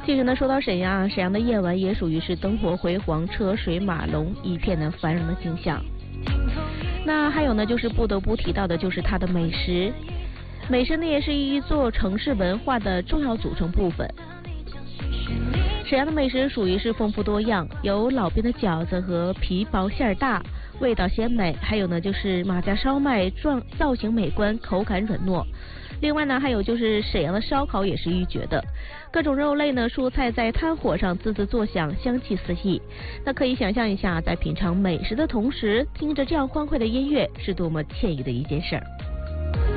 其实呢，说到沈阳，沈阳的夜晚也属于是灯火辉煌、车水马龙、一片的繁荣的景象。那还有呢，就是不得不提到的就是它的美食。美食呢，也是一座城市文化的重要组成部分。沈阳的美食属于是丰富多样，有老边的饺子和皮薄馅儿大，味道鲜美；还有呢，就是马家烧麦，造型美观，口感软糯。另外呢，还有就是沈阳的烧烤也是一绝的，各种肉类呢、蔬菜在炭火上滋滋作响，香气四溢。那可以想象一下，在品尝美食的同时，听着这样欢快的音乐，是多么惬意的一件事儿。